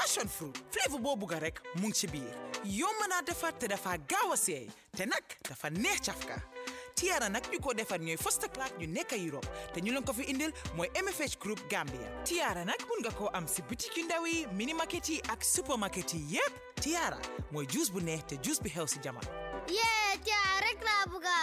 passion fruit flavor boo bugga rek mu ngi ci biir yomb naa defar te dafa gaaw a seey te nag dafa neex cafka Tiara nag ñu ko defar ñooy first class ñu nekk Europe te ñu leen ko fi indil mooy MFH Group Gambia Tiara nag mun nga koo am si boutique yu ndaw yi mini market yi ak supermarket yi yépp Tiara mooy juice bu neex te juice bi xew si jamono yee Tiara rek laa bëgga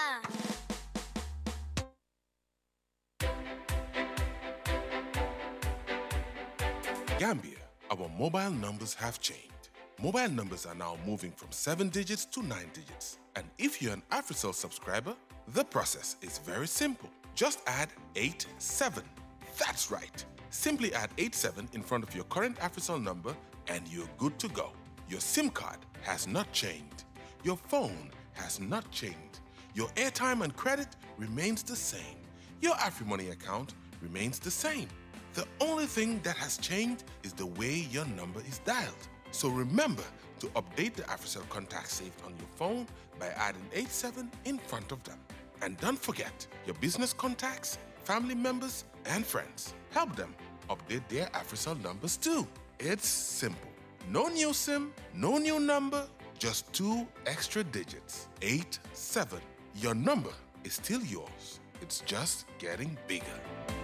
Gambia, our mobile numbers have changed. Mobile numbers are now moving from 7 digits to 9 digits. And if you're an AfriCell subscriber, the process is very simple. Just add 87. That's right. Simply add 87 in front of your current AfriCell number and you're good to go. Your SIM card has not changed. Your phone has not changed. Your airtime and credit remains the same. Your AfriMoney account remains the same. The only thing that has changed is the way your number is dialed. So remember to update the AfriCell contacts saved on your phone by adding 87 in front of them. And don't forget your business contacts, family members, and friends. Help them update their AfriCell numbers too. It's simple. No new SIM, no new number, just 2 extra digits. 87. Your number is still yours. It's just getting bigger.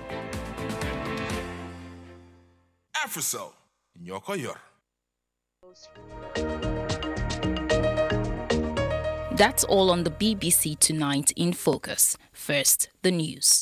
AfriCell, Nyoko Yor. That's all on the BBC Tonight in Focus. First, the news.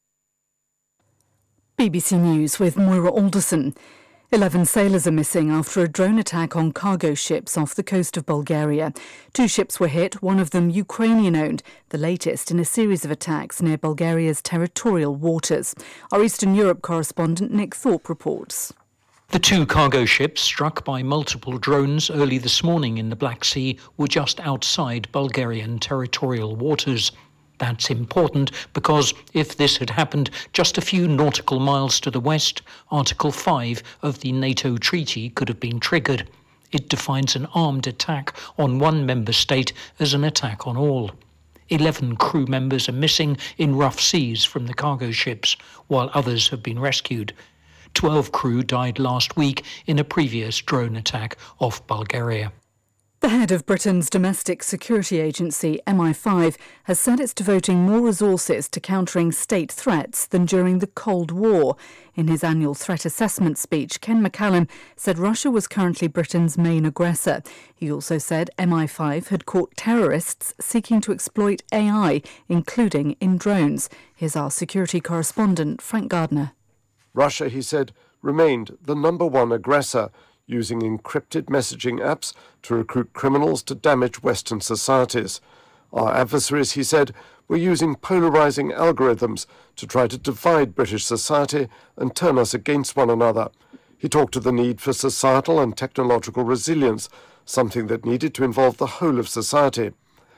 BBC News with Moira Alderson. 11 sailors are missing after a drone attack on cargo ships off the coast of Bulgaria. 2 ships were hit, one of them Ukrainian-owned, the latest in a series of attacks near Bulgaria's territorial waters. Our Eastern Europe correspondent Nick Thorpe reports. The 2 cargo ships struck by multiple drones early this morning in the Black Sea were just outside Bulgarian territorial waters. That's important because if this had happened just a few nautical miles to the west, Article 5 of the NATO treaty could have been triggered. It defines an armed attack on one member state as an attack on all. 11 crew members are missing in rough seas from the cargo ships, while others have been rescued. 12 crew died last week in a previous drone attack off Bulgaria. The head of Britain's domestic security agency, MI5, has said it's devoting more resources to countering state threats than during the Cold War. In his annual threat assessment speech, Ken McCallum said Russia was currently Britain's main aggressor. He also said MI5 had caught terrorists seeking to exploit AI, including in drones. Here's our security correspondent, Frank Gardner. Russia, he said, remained the #1 aggressor, using encrypted messaging apps to recruit criminals to damage Western societies. Our adversaries, he said, were using polarizing algorithms to try to divide British society and turn us against one another. He talked of the need for societal and technological resilience, something that needed to involve the whole of society.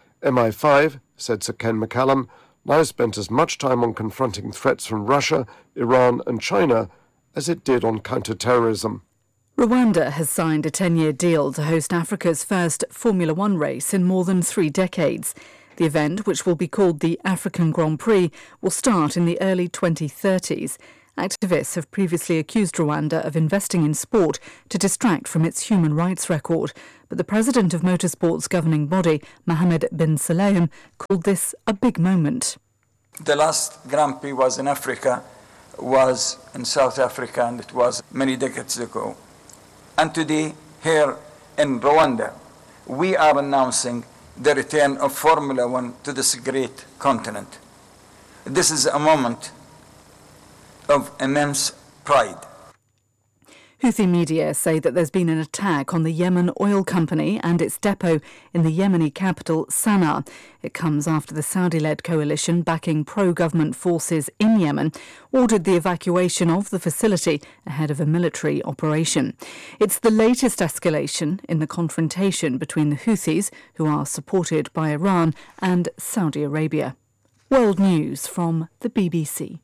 MI5, said Sir Ken McCallum, now spent as much time on confronting threats from Russia, Iran and China as it did on counter-terrorism. Rwanda has signed a 10-year deal to host Africa's first Formula One race in more than 3 decades. The event, which will be called the African Grand Prix, will start in the early 2030s. Activists have previously accused Rwanda of investing in sport to distract from its human rights record. But the president of motorsport's governing body, Mohammed bin Salem, called this a big moment. The last Grand Prix was in Africa, was in South Africa, and it was many decades ago. And today, here in Rwanda, we are announcing the return of Formula One to this great continent. This is a moment of immense pride. Houthi media say that there's been an attack on the Yemen oil company and its depot in the Yemeni capital, Sana'a. It comes after the Saudi-led coalition backing pro-government forces in Yemen ordered the evacuation of the facility ahead of a military operation. It's the latest escalation in the confrontation between the Houthis, who are supported by Iran, and Saudi Arabia. World News from the BBC.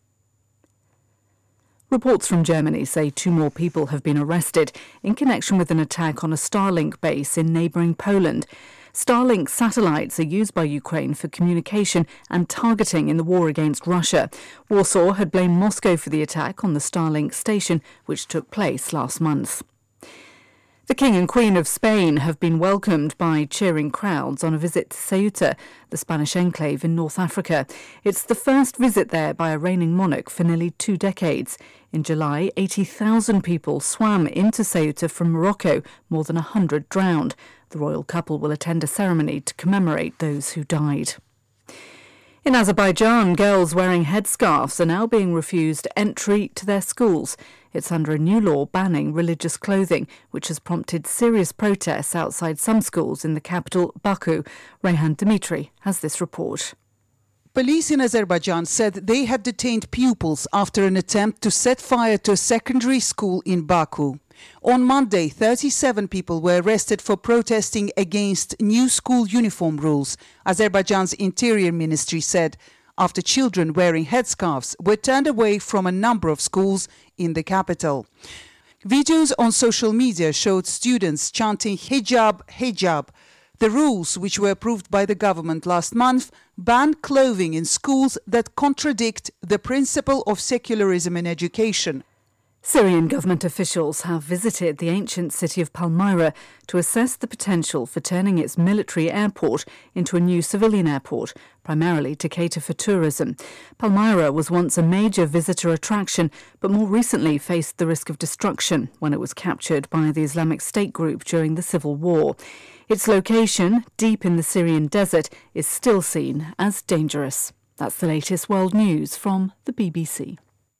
Reports from Germany say 2 more people have been arrested in connection with an attack on a Starlink base in neighbouring Poland. Starlink satellites are used by Ukraine for communication and targeting in the war against Russia. Warsaw had blamed Moscow for the attack on the Starlink station, which took place last month. The King and Queen of Spain have been welcomed by cheering crowds on a visit to Ceuta, the Spanish enclave in North Africa. It's the first visit there by a reigning monarch for nearly 2 decades. In July, 80,000 people swam into Ceuta from Morocco, more than 100 drowned. The royal couple will attend a ceremony to commemorate those who died. In Azerbaijan, girls wearing headscarves are now being refused entry to their schools. It's under a new law banning religious clothing, which has prompted serious protests outside some schools in the capital, Baku. Rayhan Dimitri has this report. Police in Azerbaijan said they had detained pupils after an attempt to set fire to a secondary school in Baku. On Monday, 37 people were arrested for protesting against new school uniform rules, Azerbaijan's Interior Ministry said, after children wearing headscarves were turned away from a number of schools in the capital. Videos on social media showed students chanting hijab, hijab. The rules, which were approved by the government last month, ban clothing in schools that contradict the principle of secularism in education. Syrian government officials have visited the ancient city of Palmyra to assess the potential for turning its military airport into a new civilian airport, primarily to cater for tourism. Palmyra was once a major visitor attraction, but more recently faced the risk of destruction when it was captured by the Islamic State group during the civil war. Its location, deep in the Syrian desert, is still seen as dangerous. That's the latest world news from the BBC.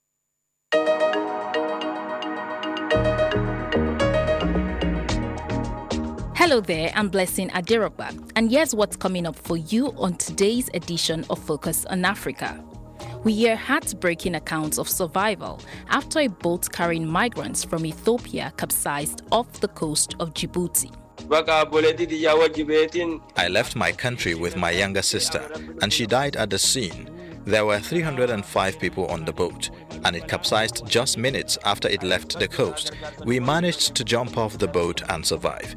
Hello there, I'm Blessing Adirogba, and here's what's coming up for you on today's edition of Focus on Africa. We hear heartbreaking accounts of survival after a boat carrying migrants from Ethiopia capsized off the coast of Djibouti. I left my country with my younger sister, and she died at the scene. There were 305 people on the boat, and it capsized just minutes after it left the coast. We managed to jump off the boat and survive.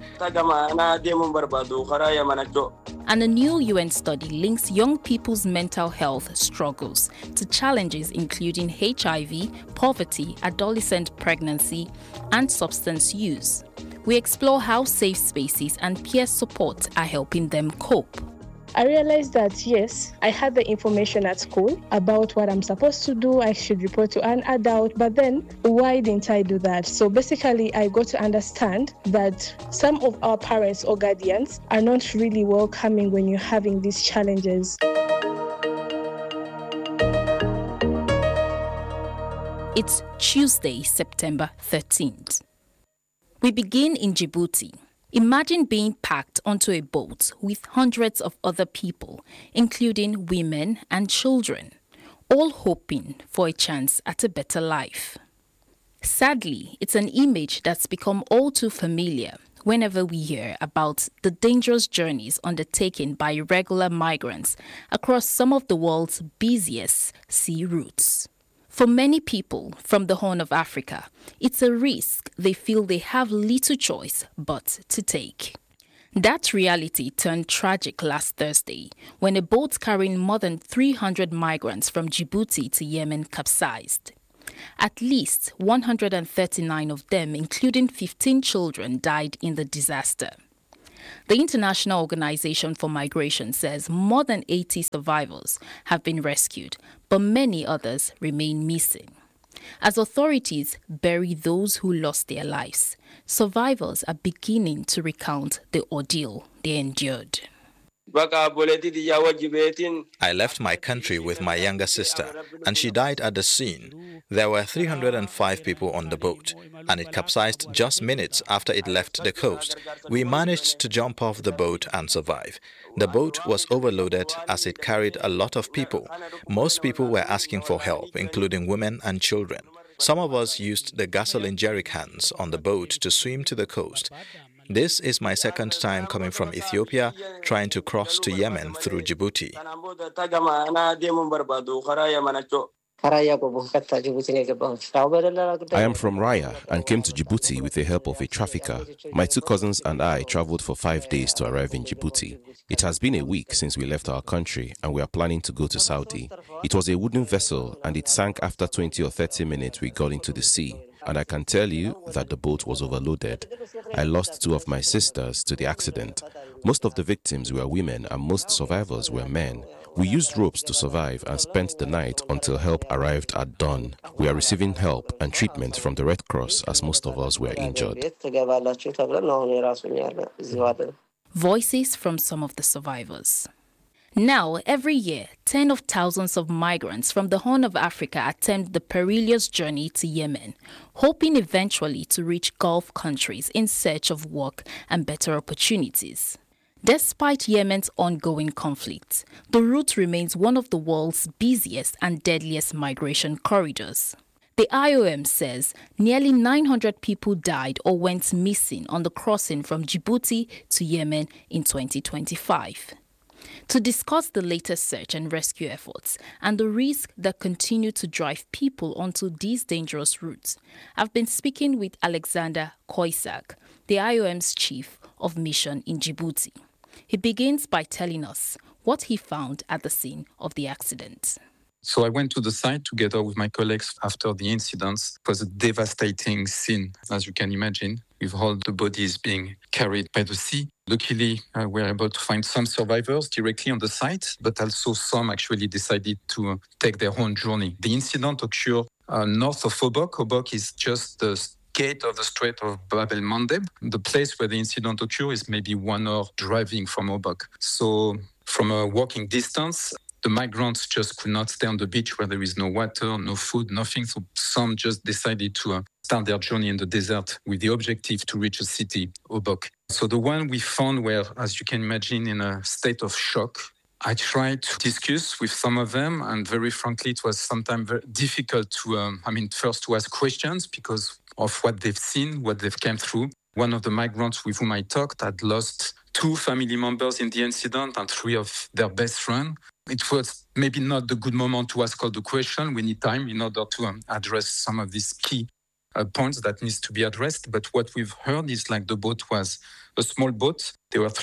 And a new UN study links young people's mental health struggles to challenges including HIV, poverty, adolescent pregnancy, and substance use. We explore how safe spaces and peer support are helping them cope. I realized that, yes, I had the information at school about what I'm supposed to do. I should report to an adult, but then why didn't I do that? So basically, I got to understand that some of our parents or guardians are not really welcoming when you're having these challenges. It's Tuesday, September 13th. We begin in Djibouti. Imagine being packed onto a boat with hundreds of other people, including women and children, all hoping for a chance at a better life. Sadly, it's an image that's become all too familiar whenever we hear about the dangerous journeys undertaken by irregular migrants across some of the world's busiest sea routes. For many people from the Horn of Africa, it's a risk they feel they have little choice but to take. That reality turned tragic last Thursday when a boat carrying more than 300 migrants from Djibouti to Yemen capsized. At least 139 of them, including 15 children, died in the disaster. The International Organization for Migration says more than 80 survivors have been rescued, but many others remain missing. As authorities bury those who lost their lives, survivors are beginning to recount the ordeal they endured. I left my country with my younger sister, and she died at the scene. There were 305 people on the boat, and it capsized just minutes after it left the coast. We managed to jump off the boat and survive. The boat was overloaded as it carried a lot of people. Most people were asking for help, including women and children. Some of us used the gasoline jerrycans on the boat to swim to the coast. This is my second time coming from Ethiopia, trying to cross to Yemen through Djibouti. I am from Raya and came to Djibouti with the help of a trafficker. My 2 cousins and I traveled for 5 days to arrive in Djibouti. It has been a week since we left our country and we are planning to go to Saudi. It was a wooden vessel and it sank after 20 or 30 minutes we got into the sea. and I can tell you that the boat was overloaded. I lost 2 of my sisters to the accident. Most of the victims were women and most survivors were men. We used ropes to survive and spent the night until help arrived at dawn. We are receiving help and treatment from the Red Cross as most of us were injured. Voices from some of the survivors. Now, every year, tens of thousands of migrants from the Horn of Africa attempt the perilous journey to Yemen, hoping eventually to reach Gulf countries in search of work and better opportunities. Despite Yemen's ongoing conflict, the route remains one of the world's busiest and deadliest migration corridors. The IOM says nearly 900 people died or went missing on the crossing from Djibouti to Yemen in 2025. To discuss the latest search and rescue efforts and the risks that continue to drive people onto these dangerous routes, I've been speaking with Alexander Koisak, the IOM's chief of mission in Djibouti. He begins by telling us what he found at the scene of the accident. So I went to the site together with my colleagues after the incidents. It was a devastating scene, as you can imagine, with all the bodies being carried by the sea. Luckily, we were able to find some survivors directly on the site, but also some actually decided to take their own journey. The incident occurred north of Obok. Obok is just the gate of the Strait of Bab el Mandeb. The place where the incident occurred is maybe 1 hour driving from Obok. So from a walking distance, the migrants just could not stay on the beach where there is no water, no food, nothing. So some just decided to start their journey in the desert with the objective to reach a city, Obok. So the one we found were, as you can imagine, in a state of shock. I tried to discuss with some of them, and very frankly, it was sometimes very difficult to, first to ask questions because of what they've seen, what they've come through. One of the migrants with whom I talked had lost 2 family members in the incident and 3 of their best friends. It was maybe not the good moment to ask all the questions. We need time in order to address some of these key points that needs to be addressed. But what we've heard is like the boat was a small boat. There were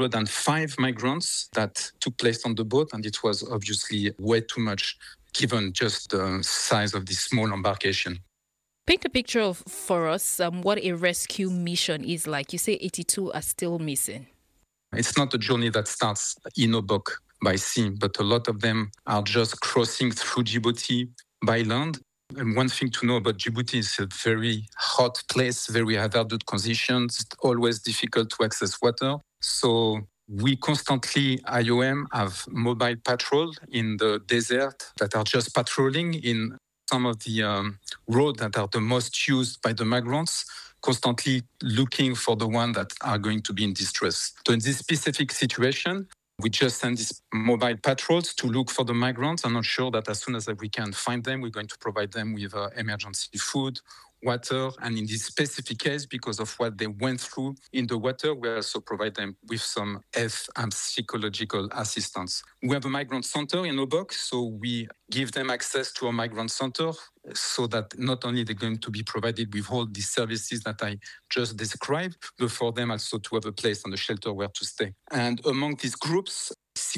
305 migrants that took place on the boat, and it was obviously way too much given just the size of this small embarkation. Paint a picture for us what a rescue mission is like. You say 82 are still missing. It's not a journey that starts in Obok by sea, but a lot of them are just crossing through Djibouti by land. And one thing to know about Djibouti is a very hot place, very hazardous conditions, always difficult to access water. So we constantly, IOM, have mobile patrol in the desert that are just patrolling in some of the roads that are the most used by the migrants, constantly looking for the ones that are going to be in distress. So in this specific situation, we just send these mobile patrols to look for the migrants and ensure that as soon as we can find them, we're going to provide them with emergency food, water, and in this specific case, because of what they went through in the water, we also provide them with some health and psychological assistance. We have a migrant center in Obok, so we give them access to a migrant center so that not only they're going to be provided with all these services that I just described, but for them also to have a place and a shelter where to stay. And among these groups,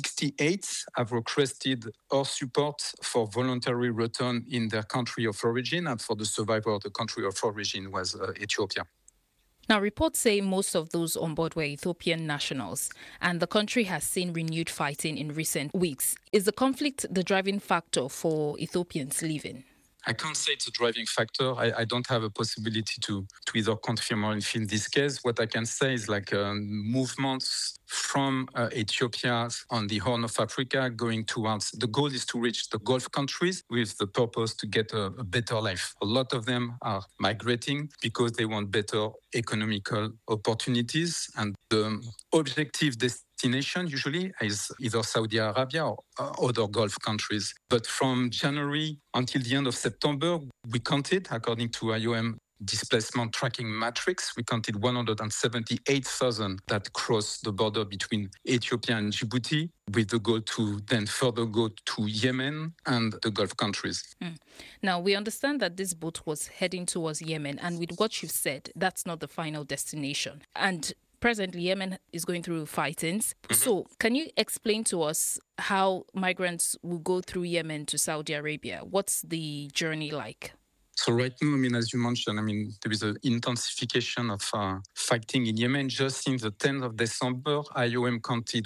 68 have requested our support for voluntary return in their country of origin, and for the survivor of the country of origin was Ethiopia. Now, reports say most of those on board were Ethiopian nationals, and the country has seen renewed fighting in recent weeks. Is the conflict the driving factor for Ethiopians leaving? I can't say it's a driving factor. I don't have a possibility to either confirm or infirm this case. What I can say is like movements from Ethiopia on the Horn of Africa going towards, the goal is to reach the Gulf countries with the purpose to get a better life. A lot of them are migrating because they want better economical opportunities, and the objective destination usually is either Saudi Arabia or other Gulf countries. But from January until the end of September, we counted, according to IOM displacement tracking matrix, we counted 178,000 that crossed the border between Ethiopia and Djibouti, with the goal to then further go to Yemen and the Gulf countries. Now, we understand that this boat was heading towards Yemen, and with what you've said, that's not the final destination. And presently, Yemen is going through fightings. So can you explain to us how migrants will go through Yemen to Saudi Arabia? What's the journey like? So right now, as you mentioned, there is an intensification of fighting in Yemen. Just since the 10th of December, IOM counted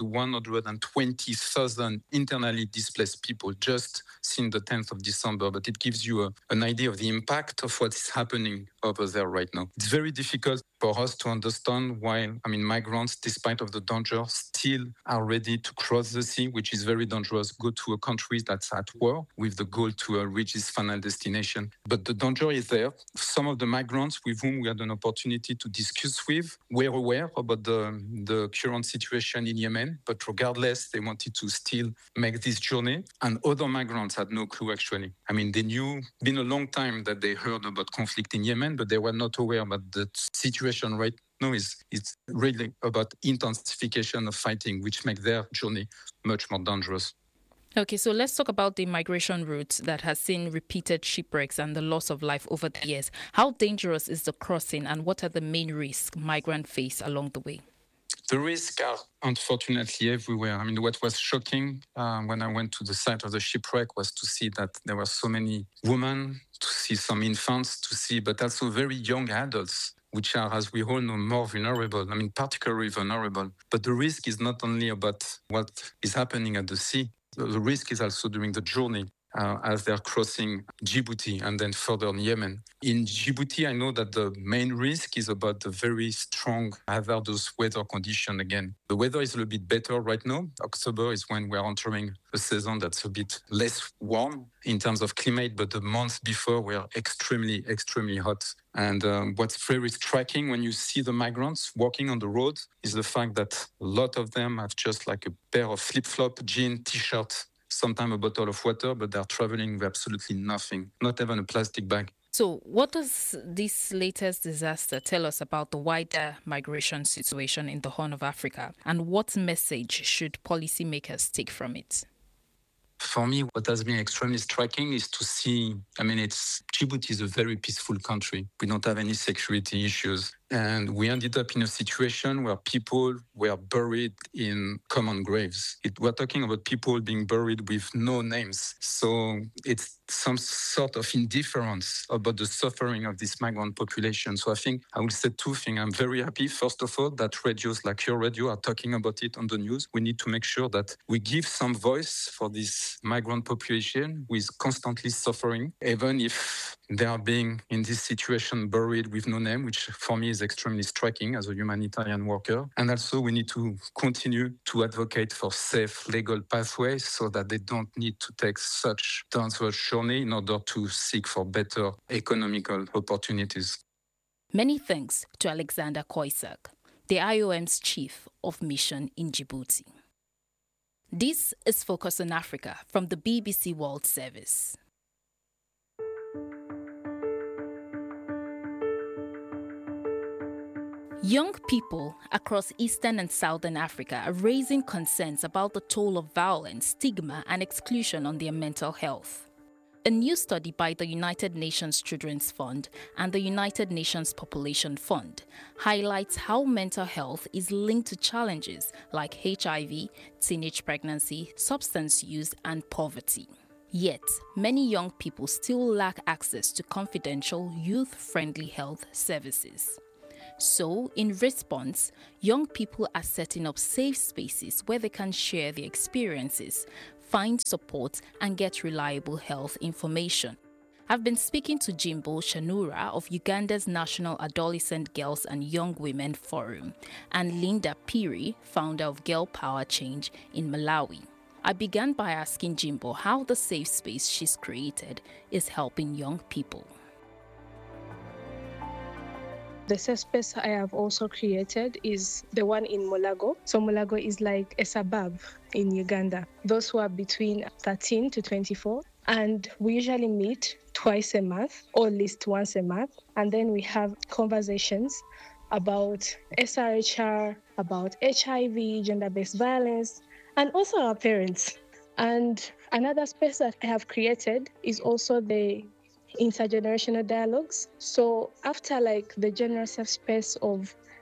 120,000 internally displaced people just since the 10th of December. But it gives you an idea of the impact of what is happening over there right now. It's very difficult for us to understand why, migrants, despite of the danger, still are ready to cross the sea, which is very dangerous, go to a country that's at war with the goal to reach its final destination. But the danger is there. Some of the migrants with whom we had an opportunity to discuss with were aware about the current situation in Yemen, but regardless, they wanted to still make this journey. And other migrants had no clue, actually. They knew, been a long time that they heard about conflict in Yemen, but they were not aware about the situation right now. It's really about intensification of fighting, which makes their journey much more dangerous. Okay, so let's talk about the migration route that has seen repeated shipwrecks and the loss of life over the years. How dangerous is the crossing, and what are the main risks migrants face along the way? The risks are unfortunately everywhere. What was shocking when I went to the site of the shipwreck was to see that there were so many women, to see some infants, but also very young adults, which are, as we all know, more vulnerable, particularly vulnerable. But the risk is not only about what is happening at the sea. The risk is also during the journey as they're crossing Djibouti and then further in Yemen. In Djibouti, I know that the main risk is about the very strong hazardous weather condition again. The weather is a little bit better right now. October is when we're entering a season that's a bit less warm in terms of climate, but the months before were extremely, extremely hot. And what's very striking when you see the migrants walking on the road is the fact that a lot of them have just like a pair of flip-flop, jean, t-shirt, sometimes a bottle of water, but they're traveling with absolutely nothing, not even a plastic bag. So what does this latest disaster tell us about the wider migration situation in the Horn of Africa, and what message should policymakers take from it? For me, what has been extremely striking is to see, Djibouti is a very peaceful country. We don't have any security issues. And we ended up in a situation where people were buried in common graves. We're talking about people being buried with no names. So it's some sort of indifference about the suffering of this migrant population. So I think I will say two things. I'm very happy, first of all, that radios like your radio are talking about it on the news. We need to make sure that we give some voice for this migrant population who is constantly suffering, even if they are being in this situation buried with no name, which for me is extremely striking as a humanitarian worker. And also we need to continue to advocate for safe legal pathways so that they don't need to take such dangerous journey in order to seek for better economical opportunities. Many thanks to Alexander Koisak, the IOM's chief of mission in Djibouti. This is Focus on Africa from the BBC World Service. Young people across Eastern and Southern Africa are raising concerns about the toll of violence, stigma, and exclusion on their mental health. A new study by the United Nations Children's Fund and the United Nations Population Fund highlights how mental health is linked to challenges like HIV, teenage pregnancy, substance use, and poverty. Yet, many young people still lack access to confidential, youth-friendly health services. So, in response, young people are setting up safe spaces where they can share their experiences, find support, and get reliable health information. I've been speaking to Jimbo Shanura of Uganda's National Adolescent Girls and Young Women Forum and Linda Piri, founder of Girl Power Change in Malawi. I began by asking Jimbo how the safe space she's created is helping young people. The safe space I have also created is the one in Mulago. So Mulago is like a suburb in Uganda. Those who are between 13 to 24. And we usually meet twice a month, or at least once a month. And then we have conversations about SRHR, about HIV, gender-based violence, and also our parents. And another space that I have created is also the intergenerational dialogues. So after the general safe space of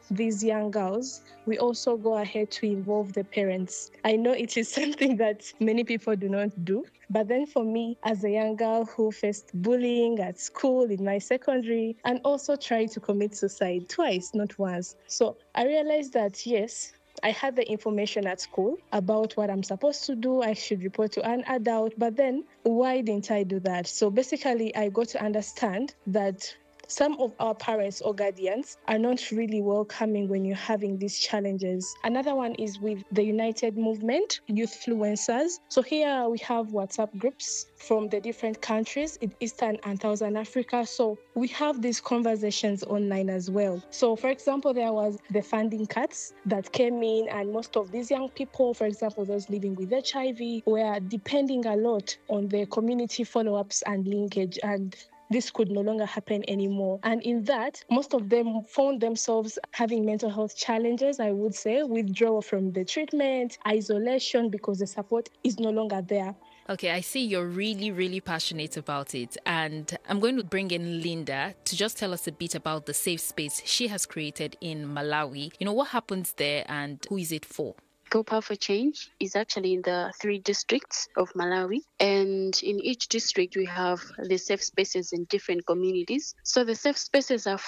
these young girls, we also go ahead to involve the parents. I know it is something that many people do not do, but then for me, as a young girl who faced bullying at school, in my secondary, and also tried to commit suicide twice, not once. So I realized that, yes, I had the information at school about what I'm supposed to do. I should report to an adult, but then why didn't I do that? So basically, I got to understand that some of our parents or guardians are not really welcoming when you're having these challenges. Another one is with the United Movement, Youthfluencers. So here we have WhatsApp groups from the different countries in Eastern and Southern Africa. So we have these conversations online as well. So for example, there was the funding cuts that came in, and most of these young people, for example, those living with HIV, were depending a lot on their community follow-ups and linkage, and this could no longer happen anymore. And in that, most of them found themselves having mental health challenges, I would say, withdrawal from the treatment, isolation, because the support is no longer there. Okay, I see you're really, really passionate about it. And I'm going to bring in Linda to just tell us a bit about the safe space she has created in Malawi. You know, what happens there and who is it for? Go Power for Change is actually in the 3 districts of Malawi. And in each district, we have the safe spaces in different communities. So the safe spaces are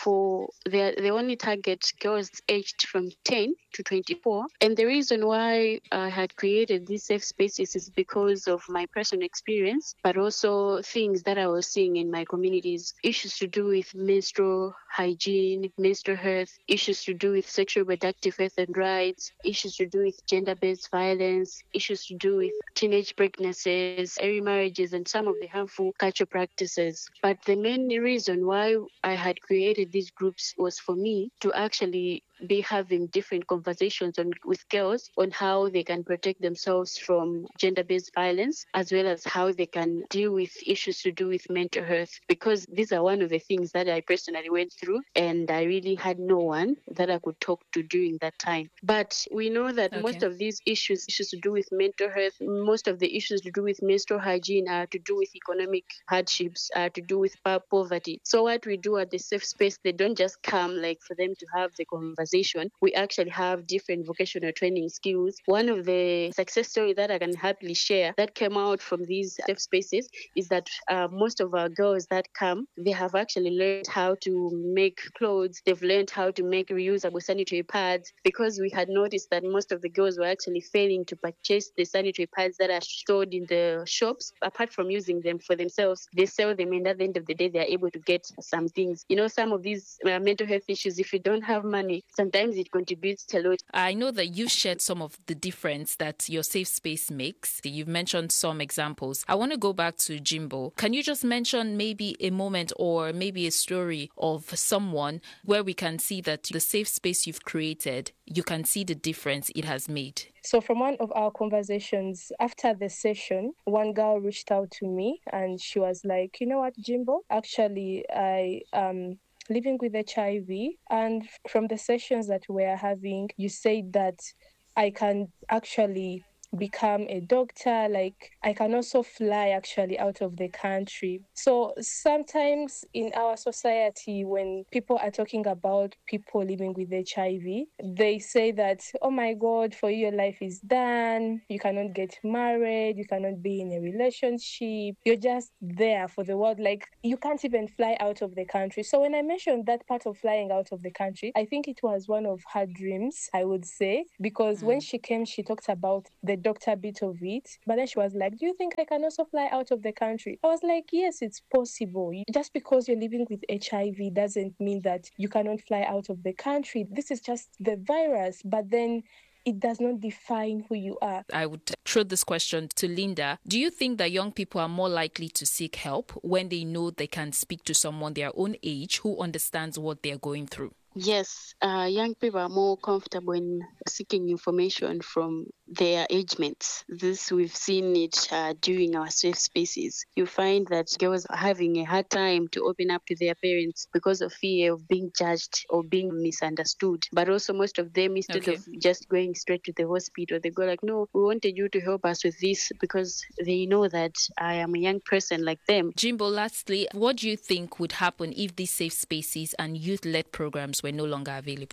they only target girls aged from 10 to 24. And the reason why I had created these safe spaces is because of my personal experience, but also things that I was seeing in my communities, issues to do with menstrual hygiene, menstrual health, issues to do with sexual reproductive health and rights, issues to do with gender-based violence, issues to do with teenage pregnancies, early marriages, and some of the harmful cultural practices. But the main reason why I had created these groups was for me to actually be having different conversations with girls on how they can protect themselves from gender-based violence, as well as how they can deal with issues to do with mental health, because these are one of the things that I personally went through, and I really had no one that I could talk to during that time. But we know that most of these issues to do with mental health, most of the issues to do with menstrual hygiene are to do with economic hardships, are to do with poverty. So what we do at the safe space, they don't just come like for them to have the conversation. We actually have different vocational training skills. One of the success stories that I can happily share that came out from these safe spaces is that most of our girls that come, they have actually learned how to make clothes. They've learned how to make reusable sanitary pads, because we had noticed that most of the girls were actually failing to purchase the sanitary pads that are stored in the shops. Apart from using them for themselves, they sell them, and at the end of the day, they are able to get some things. You know, some of these mental health issues, if you don't have money, sometimes it contributes a lot. I know that you've shared some of the difference that your safe space makes. You've mentioned some examples. I want to go back to Jimbo. Can you just mention maybe a moment or maybe a story of someone where we can see that the safe space you've created, you can see the difference it has made? So from one of our conversations after the session, one girl reached out to me and she was like, you know what, Jimbo, actually I living with HIV, and from the sessions that we're having, you said that I can actually become a doctor, like I can also fly actually out of the country. So sometimes in our society, when people are talking about people living with HIV, they say that, oh my God, for you, your life is done. You cannot get married. You cannot be in a relationship. You're just there for the world. Like you can't even fly out of the country. So when I mentioned that part of flying out of the country, I think it was one of her dreams, I would say, because when she came, she talked about the doctor bit of it, but then she was like, do you think I can also fly out of the country? I was like, yes, it's possible. Just because you're living with HIV doesn't mean that you cannot fly out of the country. This is just the virus, but then it does not define who you are. I would throw this question to Linda. Do you think that young people are more likely to seek help when they know they can speak to someone their own age who understands what they're going through? Yes, young people are more comfortable in seeking information from their age mates. This, we've seen it during our safe spaces. You find that girls are having a hard time to open up to their parents because of fear of being judged or being misunderstood. But also most of them, instead of just going straight to the hospital, they go like, no, we wanted you to help us with this because they know that I am a young person like them. Jimbo, lastly, what do you think would happen if these safe spaces and youth-led programs were no longer available?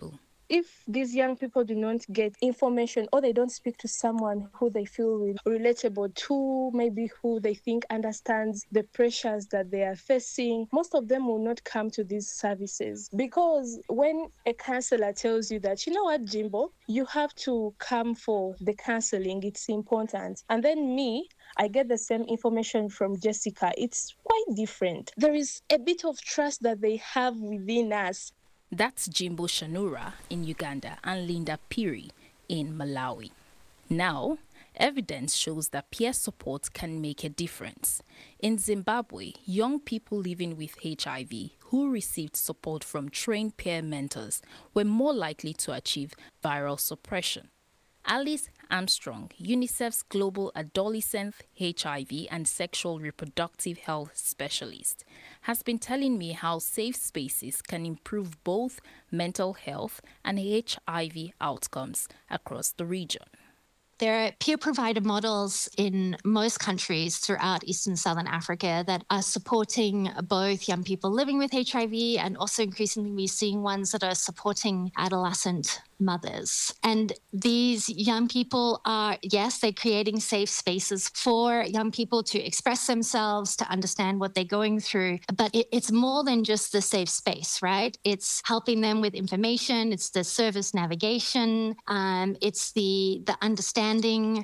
if these young people do not get information or they don't speak to someone who they feel relatable to, maybe who they think understands the pressures that they are facing, most of them will not come to these services. Because when a counselor tells you that, you know what, Jimbo, you have to come for the counseling, it's important. And then I get the same information from Jessica. It's quite different. There is a bit of trust that they have within us. That's Jimbo Shanura in Uganda and Linda Piri in Malawi. Now, evidence shows that peer support can make a difference. In Zimbabwe, young people living with HIV who received support from trained peer mentors were more likely to achieve viral suppression. Alice Armstrong, UNICEF's Global Adolescent HIV and Sexual Reproductive Health Specialist, has been telling me how safe spaces can improve both mental health and HIV outcomes across the region. There are peer-provided models in most countries throughout Eastern Southern Africa that are supporting both young people living with HIV and also increasingly we're seeing ones that are supporting adolescent mothers. And these young people are, yes, they're creating safe spaces for young people to express themselves, to understand what they're going through. But it's more than just the safe space, right? It's helping them with information. It's the service navigation. It's the understanding.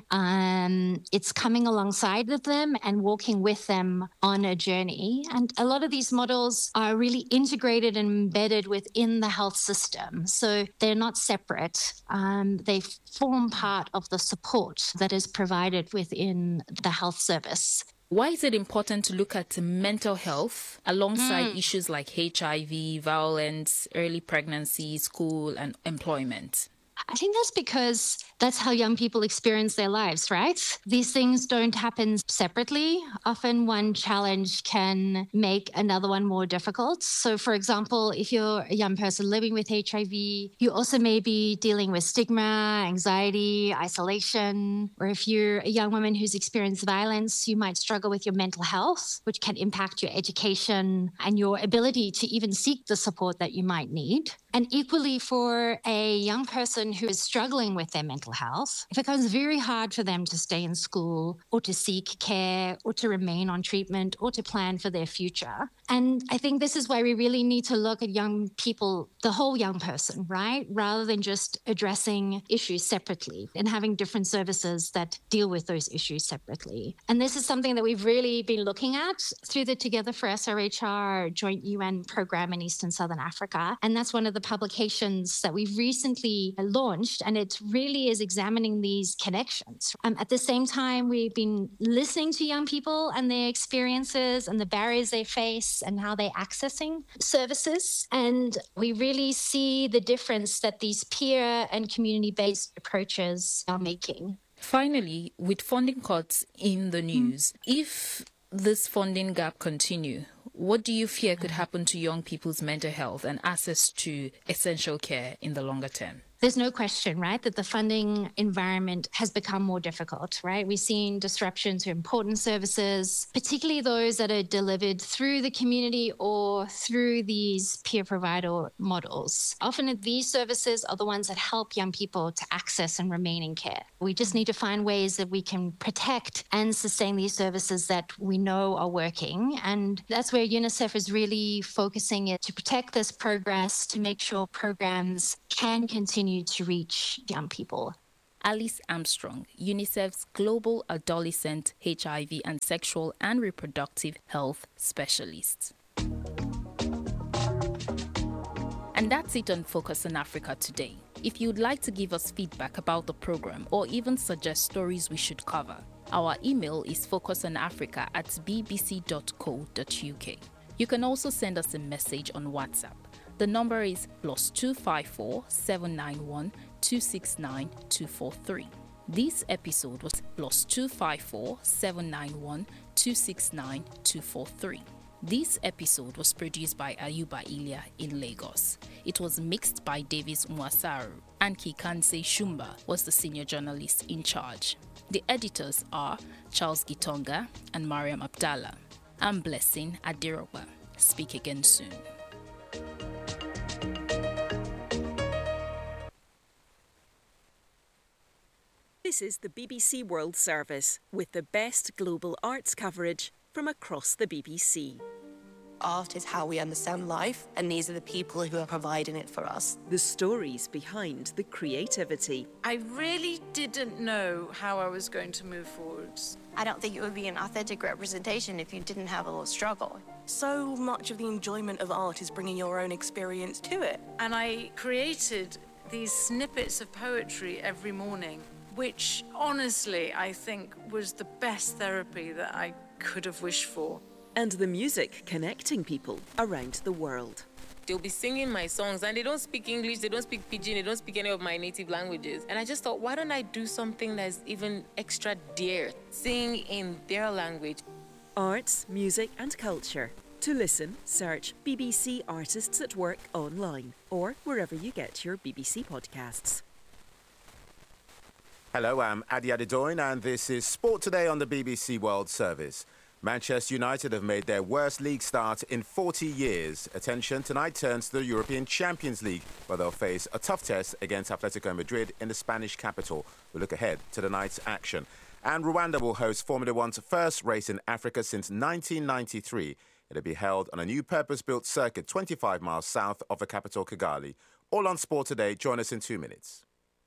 It's coming alongside of them and walking with them on a journey. And a lot of these models are really integrated and embedded within the health system. So they're not separate. They form part of the support that is provided within the health service. Why is it important to look at mental health alongside issues like HIV, violence, early pregnancy, school, and employment? I think that's because that's how young people experience their lives, right? These things don't happen separately. Often one challenge can make another one more difficult. So, for example, if you're a young person living with HIV, you also may be dealing with stigma, anxiety, isolation. Or if you're a young woman who's experienced violence, you might struggle with your mental health, which can impact your education and your ability to even seek the support that you might need. And equally for a young person who is struggling with their mental health, it becomes very hard for them to stay in school or to seek care or to remain on treatment or to plan for their future. And I think this is why we really need to look at young people, the whole young person, right? Rather than just addressing issues separately and having different services that deal with those issues separately. And this is something that we've really been looking at through the Together for SRHR joint UN program in Eastern Southern Africa. And that's one of the publications that we've recently launched, and it really is examining these connections. At the same time, we've been listening to young people and their experiences and the barriers they face and how they're accessing services. And we really see the difference that these peer and community-based approaches are making. Finally, with funding cuts in the news, if this funding gap continue, what do you fear could happen to young people's mental health and access to essential care in the longer term? There's no question, right, that the funding environment has become more difficult, right? We've seen disruption to important services, particularly those that are delivered through the community or through these peer provider models. Often these services are the ones that help young people to access and remain in care. We just need to find ways that we can protect and sustain these services that we know are working. And that's where UNICEF is really focusing it to protect this progress, to make sure programs can continue to reach young people. Alice Armstrong, UNICEF's Global Adolescent HIV and Sexual and Reproductive Health Specialist. And that's it on Focus on Africa today. If you'd like to give us feedback about the program or even suggest stories we should cover, our email is focusonafrica@bbc.co.uk. You can also send us a message on WhatsApp. The number is +254 791 269 243. This episode was +254 791 269 243. This episode was produced by Ayuba Ilya in Lagos. It was mixed by Davis Mwasaru, and Kikanse Shumba was the senior journalist in charge. The editors are Charles Gitonga and Mariam Abdallah. I'm Blessing Adiroba. Speak again soon. This is the BBC World Service with the best global arts coverage from across the BBC. Art is how we understand life, and these are the people who are providing it for us. The stories behind the creativity. I really didn't know how I was going to move forwards. I don't think it would be an authentic representation if you didn't have a little struggle. So much of the enjoyment of art is bringing your own experience to it. And I created these snippets of poetry every morning, which honestly I think was the best therapy that I could have wished for. And the music connecting people around the world. They'll be singing my songs and they don't speak English, they don't speak Pidgin, they don't speak any of my native languages. And I just thought, why don't I do something that's even extra dear? Sing in their language. Arts, music and culture. To listen, search BBC Artists at Work online or wherever you get your BBC podcasts. Hello, I'm Adi Adedoyin and this is Sport Today on the BBC World Service. Manchester United have made their worst league start in 40 years. Attention tonight turns to the European Champions League, where they'll face a tough test against Atletico Madrid in the Spanish capital. We'll look ahead to tonight's action. And Rwanda will host Formula One's first race in Africa since 1993. It'll be held on a new purpose-built circuit 25 miles south of the capital, Kigali. All on Sport Today. Join us in 2 minutes.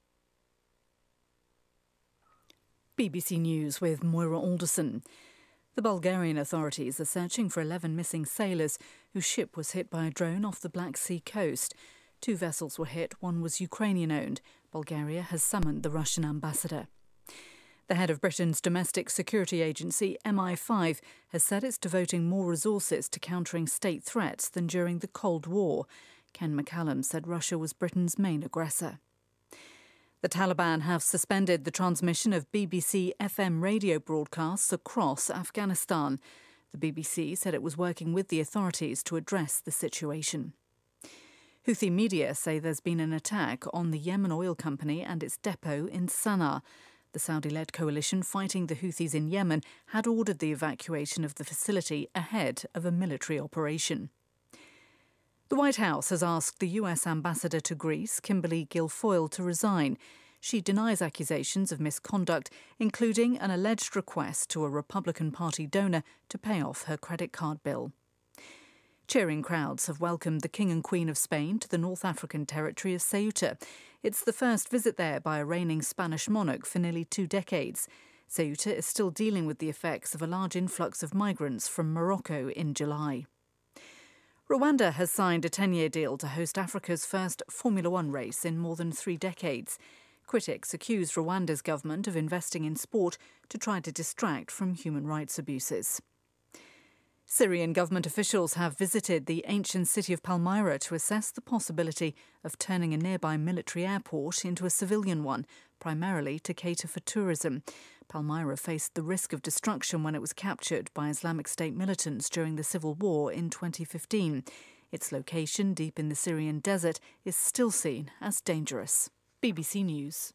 BBC News with Moira Alderson. The Bulgarian authorities are searching for 11 missing sailors whose ship was hit by a drone off the Black Sea coast. 2 vessels were hit, one was Ukrainian-owned. Bulgaria has summoned the Russian ambassador. The head of Britain's domestic security agency, MI5, has said it's devoting more resources to countering state threats than during the Cold War. Ken McCallum said Russia was Britain's main aggressor. The Taliban have suspended the transmission of BBC FM radio broadcasts across Afghanistan. The BBC said it was working with the authorities to address the situation. Houthi media say there's been an attack on the Yemen oil company and its depot in Sana'a. The Saudi-led coalition fighting the Houthis in Yemen had ordered the evacuation of the facility ahead of a military operation. The White House has asked the US ambassador to Greece, Kimberly Guilfoyle, to resign. She denies accusations of misconduct, including an alleged request to a Republican Party donor to pay off her credit card bill. Cheering crowds have welcomed the King and Queen of Spain to the North African territory of Ceuta. It's the first visit there by a reigning Spanish monarch for nearly 2 decades. Ceuta is still dealing with the effects of a large influx of migrants from Morocco in July. Rwanda has signed a 10-year deal to host Africa's first Formula One race in more than 3 decades. Critics accuse Rwanda's government of investing in sport to try to distract from human rights abuses. Syrian government officials have visited the ancient city of Palmyra to assess the possibility of turning a nearby military airport into a civilian one, primarily to cater for tourism. Palmyra faced the risk of destruction when it was captured by Islamic State militants during the civil war in 2015. Its location, deep in the Syrian desert, is still seen as dangerous. BBC News.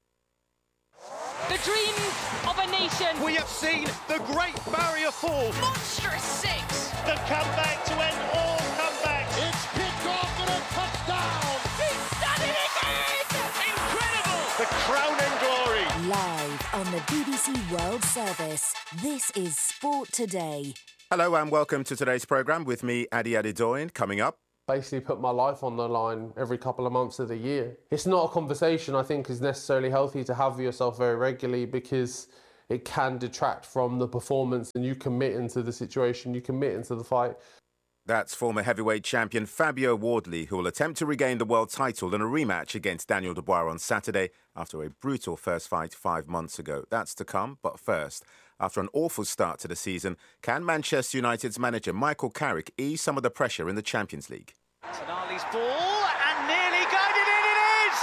The dream of a nation. We have seen the Great Barrier Fall. Monstrous 6. The comeback to end all comebacks. It's picked off and a touchdown. He's done it again. Incredible. The crowning glory. Live on the BBC World Service, this is Sport Today. Hello and welcome to today's programme with me, Adi Adedoyin. Coming up, basically put my life on the line every couple of months of the year. It's not a conversation I think is necessarily healthy to have with yourself very regularly, because it can detract from the performance and you commit into the situation, you commit into the fight. That's former heavyweight champion Fabio Wardley, who will attempt to regain the world title in a rematch against Daniel Dubois on Saturday after a brutal first fight 5 months ago. That's to come, but first, after an awful start to the season, can Manchester United's manager Michael Carrick ease some of the pressure in the Champions League? Tonali's ball, and nearly guided in, it is!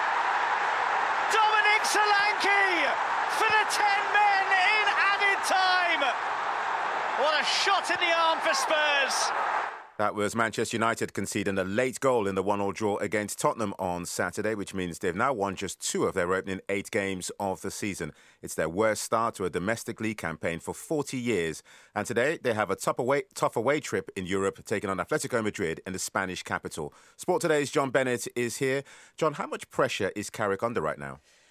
Dominic Solanke for the 10 men in added time! What a shot in the arm for Spurs! That was Manchester United conceding a late goal in the 1-1 draw against Tottenham on Saturday, which means they've now won just 2 of their opening 8 games of the season. It's their worst start to a domestic league campaign for 40 years. And today they have a tough away trip in Europe, taking on Atletico Madrid in the Spanish capital. Sport Today's John Bennett is here. John, how much pressure is Carrick under right now?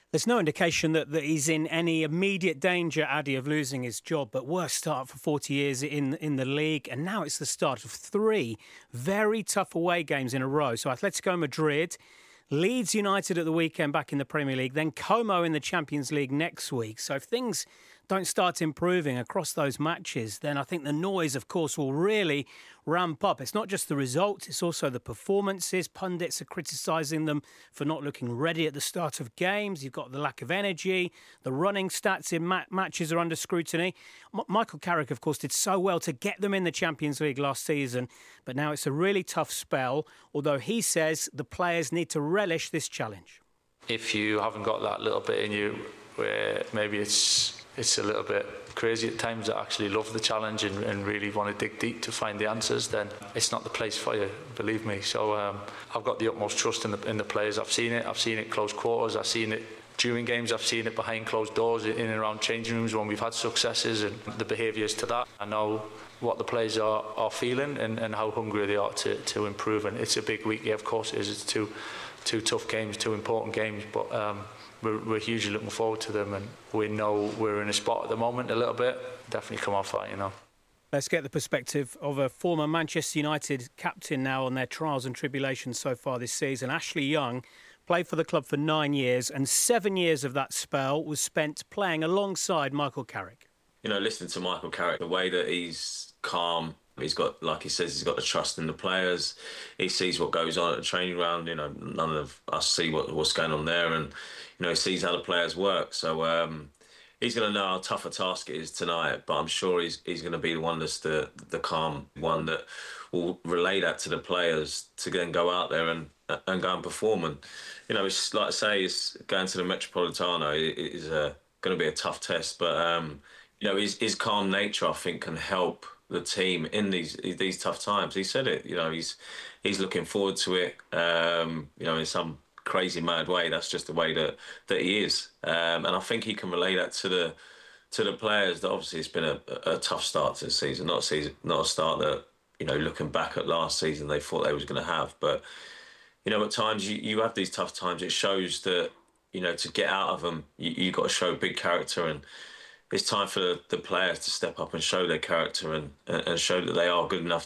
There's no indication that he's in any immediate danger, Addy, of losing his job, but worst start for 40 years in the league, and now it's the start of 3 very tough away games in a row. So Atletico Madrid, Leeds United at the weekend back in the Premier League, then Como in the Champions League next week. So if things don't start improving across those matches, then I think the noise, of course, will really ramp up. It's not just the results, it's also the performances. Pundits are criticising them for not looking ready at the start of games. You've got the lack of energy. The running stats in matches are under scrutiny. Michael Carrick, of course, did so well to get them in the Champions League last season, but now it's a really tough spell, although he says the players need to relish this challenge. If you haven't got that little bit in you where maybe it's a little bit crazy at times, that actually love the challenge and really want to dig deep to find the answers, then it's not the place for you, believe me. So I've got the utmost trust in the players. I've seen it close quarters, I've seen it during games, I've seen it behind closed doors in and around changing rooms when we've had successes, and the behaviours to that. I know what the players are feeling and how hungry they are to improve, and it's a big week. Yeah, of course it is. It's two tough games, 2 important games, but we're hugely looking forward to them, and we know we're in a spot at the moment a little bit. Definitely come off that, you know. Let's get the perspective of a former Manchester United captain now on their trials and tribulations so far this season. Ashley Young played for the club for 9 years, and 7 years of that spell was spent playing alongside Michael Carrick. You know, listening to Michael Carrick, the way that he's calm, he's got, like he says, he's got the trust in the players. He sees what goes on at the training ground. You know, none of us see what's going on there, and you know, he sees how the players work. So he's going to know how tough a task it is tonight. But I'm sure he's going to be the one that's the calm one that will relay that to the players to then go out there and go and perform. And you know, it's like I say, it's going to the Metropolitano is going to be a tough test. But you know, his calm nature, I think, can help the team in these tough times. He said it. You know, he's looking forward to it. You know, in some crazy mad way, that's just the way that he is. And I think he can relay that to the players. That obviously it's been a tough start to the season. Not a start that, you know, looking back at last season they thought they was going to have. But you know, at times you have these tough times. It shows that, you know, to get out of them, you got to show big character, and it's time for the players to step up and show their character and show that they are good enough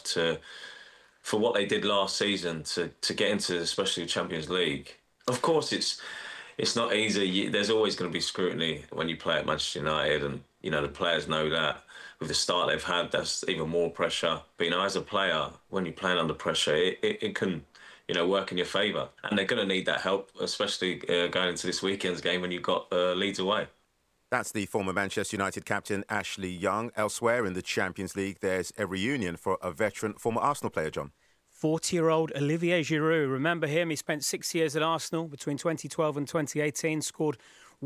for what they did last season to get into especially the Champions League. Of course, it's not easy. There's always going to be scrutiny when you play at Manchester United, and you know the players know that. With the start they've had, that's even more pressure. But you know, as a player, when you're playing under pressure, it can, you know, work in your favour, and they're going to need that help, especially going into this weekend's game when you've got Leeds away. That's the former Manchester United captain Ashley Young. Elsewhere in the Champions League, there's a reunion for a veteran former Arsenal player, John. 40-year-old Olivier Giroud. Remember him? He spent 6 years at Arsenal between 2012 and 2018, scored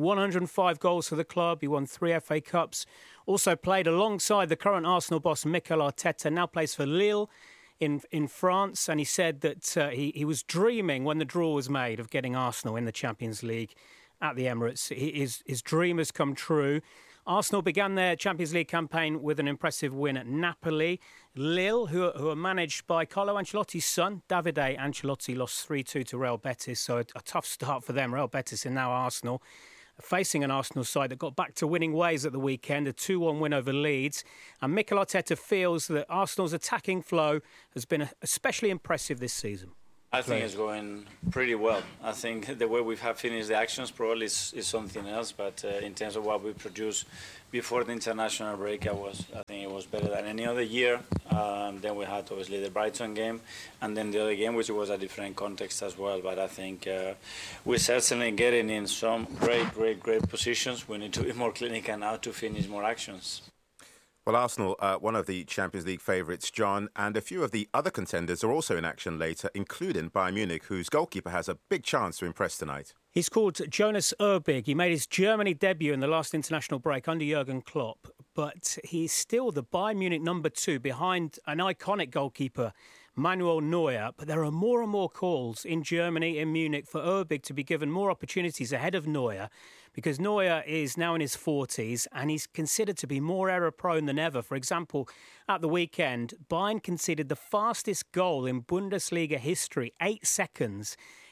105 goals for the club. He won 3 FA Cups. Also played alongside the current Arsenal boss, Mikel Arteta, now plays for Lille in France. And he said that he was dreaming when the draw was made of getting Arsenal in the Champions League at the Emirates. His dream has come true. Arsenal began their Champions League campaign with an impressive win at Napoli. Lille, who are managed by Carlo Ancelotti's son, Davide Ancelotti, lost 3-2 to Real Betis, so a tough start for them. Real Betis and now Arsenal, facing an Arsenal side that got back to winning ways at the weekend, a 2-1 win over Leeds. And Mikel Arteta feels that Arsenal's attacking flow has been especially impressive this season. I think it's going pretty well. I think the way we have finished the actions probably is something else, but in terms of what we produced before the international break, I think it was better than any other year. Then we had obviously the Brighton game, and then the other game, which was a different context as well. But I think we're certainly getting in some great positions. We need to be more clinical now to finish more actions. Well, Arsenal, one of the Champions League favourites, John, and a few of the other contenders are also in action later, including Bayern Munich, whose goalkeeper has a big chance to impress tonight. He's called Jonas Erbig. He made his Germany debut in the last international break under Jurgen Klopp, but he's still the Bayern Munich number 2 behind an iconic goalkeeper, Manuel Neuer. But there are more and more calls in Germany, in Munich, for Erbig to be given more opportunities ahead of Neuer, because Neuer is now in his 40s and he's considered to be more error-prone than ever. For example, at the weekend, Bayern conceded the fastest goal in Bundesliga history, 8 seconds,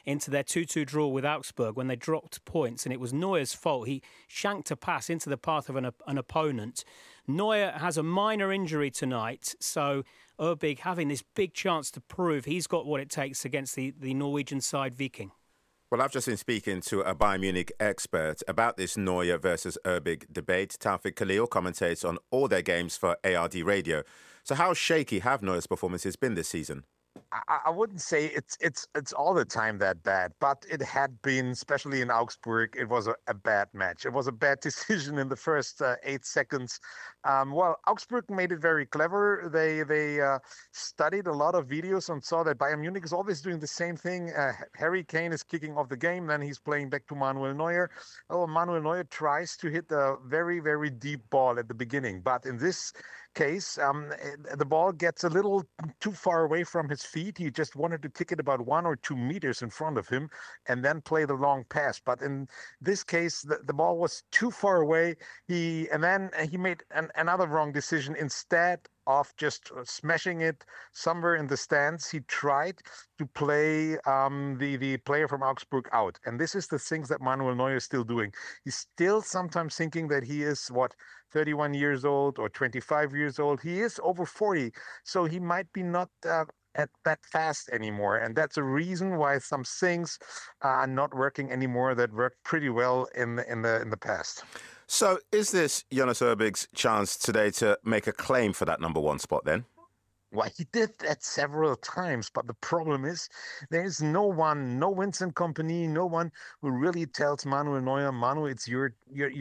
into their 2-2 draw with Augsburg when they dropped points, and it was Neuer's fault. He shanked a pass into the path of an opponent. Neuer has a minor injury tonight, so Ørbæk having this big chance to prove he's got what it takes against the Norwegian side Viking. Well, I've just been speaking to a Bayern Munich expert about this Neuer versus Ørbæk debate. Tawfik Khalil commentates on all their games for ARD Radio. So how shaky have Neuer's performances been this season? I wouldn't say it's all the time that bad, but it had been, especially in Augsburg, it was a bad match. It was a bad decision in the first 8 seconds. Augsburg made it very clever. They studied a lot of videos and saw that Bayern Munich is always doing the same thing. Harry Kane is kicking off the game, then he's playing back to Manuel Neuer. Manuel Neuer tries to hit the very, very deep ball at the beginning, but in this case, the ball gets a little too far away from his feet. He just wanted to kick it about 1 or 2 meters in front of him and then play the long pass. But in this case, the ball was too far away. He made another wrong decision. Instead of just smashing it somewhere in the stands, he tried to play the player from Augsburg out. And this is the things that Manuel Neuer is still doing. He's still sometimes thinking that he is, 31 years old or 25 years old. He is over 40, so he might be not at that fast anymore. And that's a reason why some things are not working anymore that worked pretty well in the past. So is this Jonas Ørbæk's chance today to make a claim for that number 1 spot then? Well, he did that several times, but the problem is there's no one, no Vincent Kompany, no one who really tells Manuel Neuer, Manu, it's your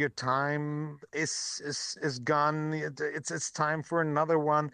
time is gone. It's time for another one.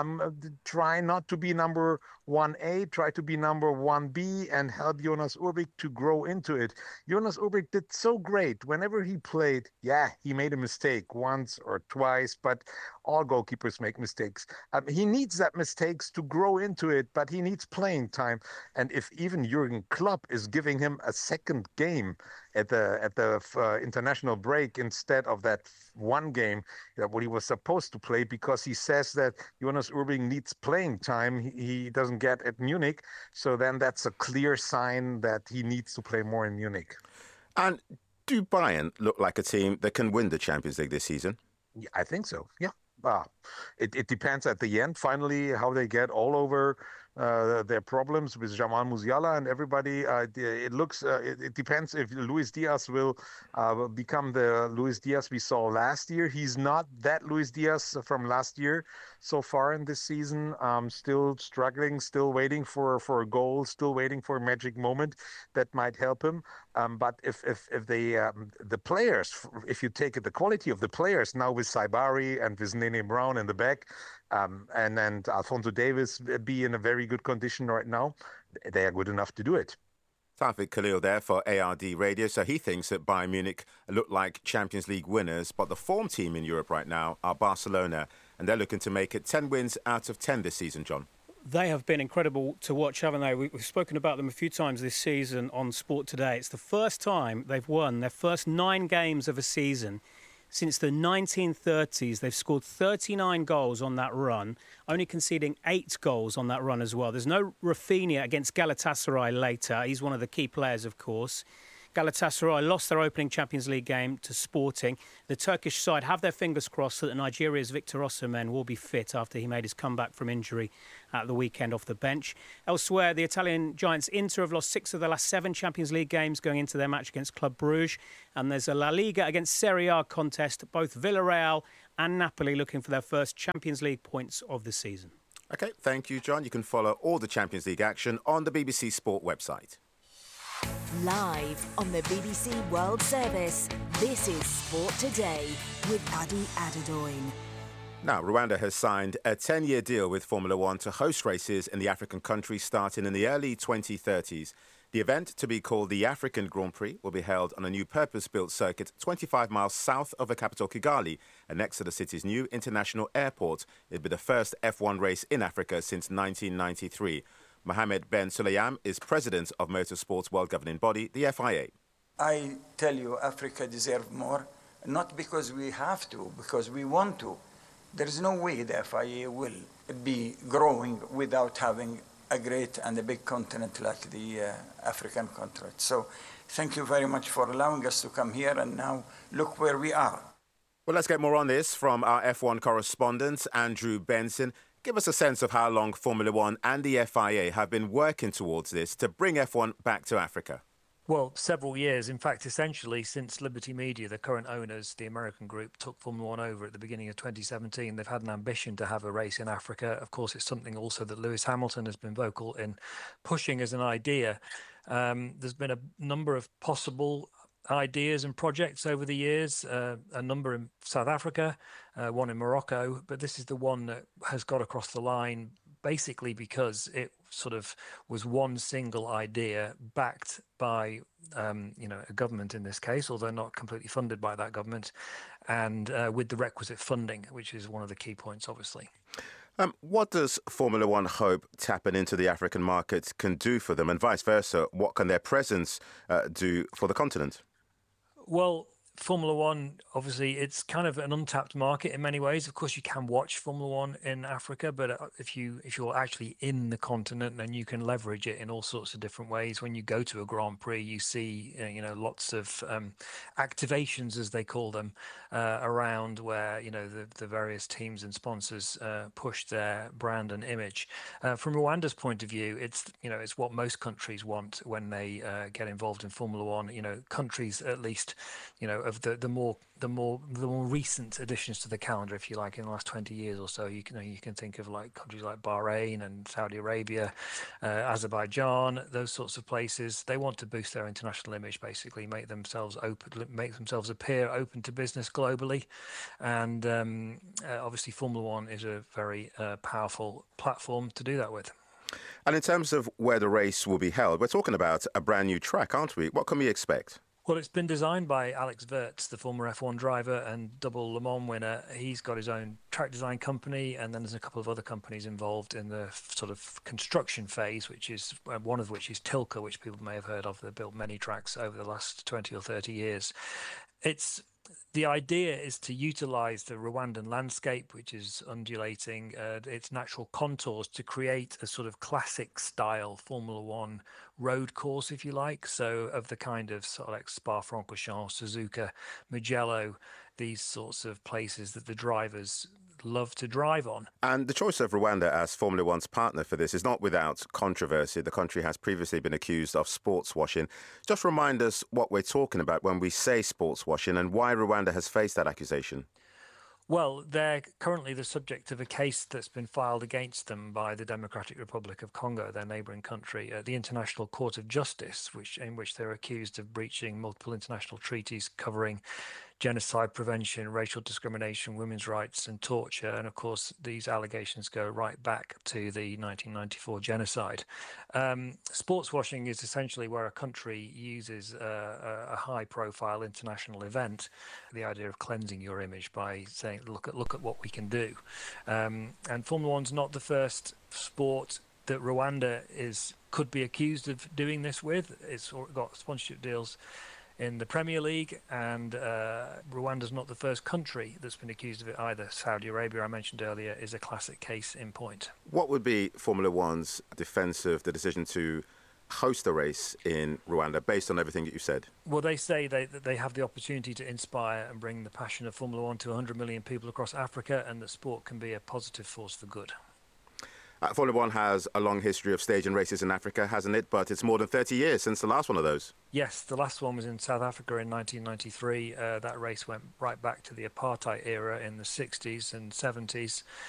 Try not to be number 1A, try to be number 1B and help Jonas Ørbæk to grow into it. Jonas Ørbæk did so great. Whenever he played, he made a mistake once or twice, but all goalkeepers make mistakes. He needs that mistakes to grow into it, but he needs playing time. And if even Jurgen Klopp is giving him a second game at the international break instead of that one game that what he was supposed to play, because he says that Jonas Ørbæk needs playing time he doesn't get at Munich, so then that's a clear sign that he needs to play more in Munich. And do Bayern look like a team that can win the Champions League this season? Yeah, I think so, yeah. It depends at the end, finally, how they get all over their problems with Jamal Musiala and everybody. It depends if Luis Diaz will become the Luis Diaz we saw last year. He's not that Luis Diaz from last year so far in this season. Still struggling, still waiting for a goal, still waiting for a magic moment that might help him. But if the players, if you take it, the quality of the players now with Saibari and with Nene Brown in the back, and Alphonso Davies be in a very good condition right now, they are good enough to do it. Tawfik Khalil there for ARD Radio. So he thinks that Bayern Munich look like Champions League winners, but the form team in Europe right now are Barcelona, and they're looking to make it 10 wins out of 10 this season, John. They have been incredible to watch, haven't they? We've spoken about them a few times this season on Sport Today. It's the first time they've won their first 9 games of a season since the 1930s. They've scored 39 goals on that run, only conceding 8 goals on that run as well. There's no Rafinha against Galatasaray later. He's one of the key players, of course. Galatasaray lost their opening Champions League game to Sporting. The Turkish side have their fingers crossed that Nigeria's Victor Osimhen will be fit after he made his comeback from injury at the weekend off the bench. Elsewhere, the Italian giants Inter have lost 6 of the last 7 Champions League games going into their match against Club Brugge. And there's a La Liga against Serie A contest. Both Villarreal and Napoli looking for their first Champions League points of the season. OK, thank you, John. You can follow all the Champions League action on the BBC Sport website. Live on the BBC World Service, this is Sport Today with Adi Adedoyin. Now, Rwanda has signed a 10-year deal with Formula One to host races in the African country starting in the early 2030s. The event, to be called the African Grand Prix, will be held on a new purpose-built circuit 25 miles south of the capital Kigali and next to the city's new international airport. It'll be the first F1 race in Africa since 1993. Mohammed Ben Sulayam is president of Motorsport's world governing body, the FIA. I tell you, Africa deserves more, not because we have to, because we want to. There is no way the FIA will be growing without having a great and a big continent like the African continent. So thank you very much for allowing us to come here, and now look where we are. Well, let's get more on this from our F1 correspondent, Andrew Benson. Give us a sense of how long Formula One and the FIA have been working towards this to bring F1 back to Africa. Well, several years. In fact, essentially, since Liberty Media, the current owners, the American group, took Formula One over at the beginning of 2017, they've had an ambition to have a race in Africa. Of course, it's something also that Lewis Hamilton has been vocal in pushing as an idea. There's been a number of possible ideas and projects over the years, a number in South Africa, one in Morocco, but this is the one that has got across the line basically because it sort of was one single idea backed by a government in this case, although not completely funded by that government, and with the requisite funding, which is one of the key points, obviously. What does Formula One hope tapping into the African market can do for them, and vice versa? What can their presence do for the continent? Well, Formula One, obviously, it's kind of an untapped market in many ways. Of course, you can watch Formula One in Africa, but if you're actually in the continent, then you can leverage it in all sorts of different ways. When you go to a Grand Prix, you see lots of activations, as they call them, around where the various teams and sponsors push their brand and image. From Rwanda's point of view, it's what most countries want when they get involved in Formula One. Countries at least of the more recent additions to the calendar, if you like, in the last 20 years or so. You can think of like countries like Bahrain and Saudi Arabia, Azerbaijan, those sorts of places. They want to boost their international image, basically make themselves appear open to business globally, and obviously Formula One is a very powerful platform to do that with. And in terms of where the race will be held, we're talking about a brand new track, aren't we? What can we expect? Well, it's been designed by Alex Wurz, the former F1 driver and double Le Mans winner. He's got his own track design company, and then there's a couple of other companies involved in the sort of construction phase, which is one of which is Tilke, which people may have heard of. They've built many tracks over the last 20 or 30 years. The idea is to utilize the Rwandan landscape, which is undulating, its natural contours, to create a sort of classic style Formula One road course, if you like. So of the kind of sort of like Spa-Francorchamps, Suzuka, Mugello, these sorts of places that the drivers love to drive on. And the choice of Rwanda as Formula One's partner for this is not without controversy. The country has previously been accused of sports washing. Just remind us what we're talking about when we say sports washing and why Rwanda has faced that accusation. Well, they're currently the subject of a case that's been filed against them by the Democratic Republic of Congo, their neighbouring country, at the International Court of Justice, in which they're accused of breaching multiple international treaties covering genocide prevention, racial discrimination, women's rights and torture. And of course, these allegations go right back to the 1994 genocide. Sports washing is essentially where a country uses a high-profile international event, the idea of cleansing your image by saying, look at what we can do. And Formula One's not the first sport that Rwanda could be accused of doing this with. It's got sponsorship deals in the Premier League, and Rwanda's not the first country that's been accused of it either. Saudi Arabia, I mentioned earlier, is a classic case in point. What would be Formula One's defence of the decision to host a race in Rwanda based on everything that you said? Well, they say that they have the opportunity to inspire and bring the passion of Formula One to 100 million people across Africa, and that sport can be a positive force for good. Formula One has a long history of staging races in Africa, hasn't it? But it's more than 30 years since the last one of those. Yes, the last one was in South Africa in 1993. That race went right back to the apartheid era in the 60s and 70s.